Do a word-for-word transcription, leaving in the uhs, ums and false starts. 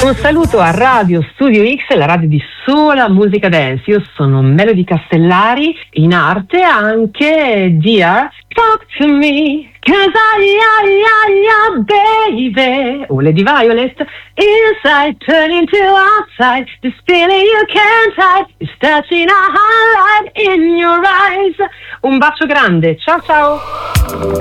Un saluto a Radio Studio X, la radio di sola musica dance. Io sono Melody Castellari, in arte anche Dear Talk to Me, cause I, I, I, I, baby. Oh, Lady Violet. Inside, turn into outside, this feeling you can't hide, is touching a highlight in your eyes. Un bacio grande, ciao ciao.